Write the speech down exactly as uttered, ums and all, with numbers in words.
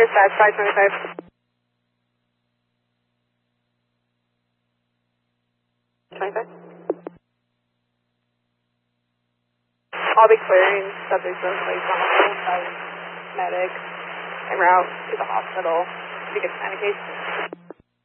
dispatch, five twenty-five. twenty-five. I'll be clearing subject road place on the whole side. Medic en route to the hospital to get medication.